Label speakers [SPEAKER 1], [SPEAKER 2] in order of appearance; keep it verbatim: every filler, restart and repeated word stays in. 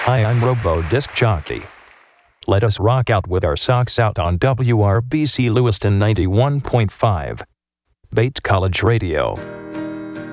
[SPEAKER 1] Hi, I'm Robo Disc Jockey. Let us rock out with our socks out on W R B C Lewiston ninety-one point five. Bait College Radio.